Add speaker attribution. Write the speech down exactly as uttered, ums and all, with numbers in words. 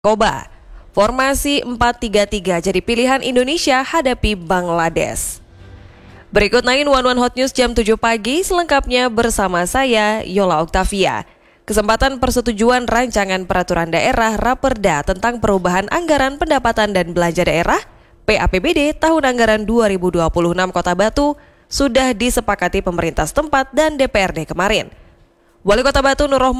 Speaker 1: Koba. Formasi empat tiga tiga jadi pilihan Indonesia hadapi Bangladesh. Berikut sembilan satu satu Hot News jam tujuh pagi selengkapnya bersama saya Yola Oktavia. Kesempatan persetujuan rancangan peraturan daerah Raperda tentang perubahan anggaran pendapatan dan belanja daerah P A P B D tahun anggaran dua ribu dua puluh enam Kota Batu sudah disepakati pemerintah setempat dan D P R D kemarin. Wali Kota Batu Nur Rohman